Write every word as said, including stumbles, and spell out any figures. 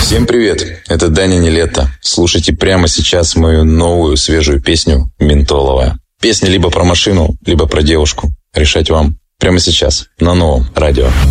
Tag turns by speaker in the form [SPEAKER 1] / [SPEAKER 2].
[SPEAKER 1] Всем привет, это Даня Нилетто. Слушайте прямо сейчас мою новую свежую песню «Ментоловая». Песня либо про машину, либо про девушку. Решать вам. Прямо сейчас на новом радио.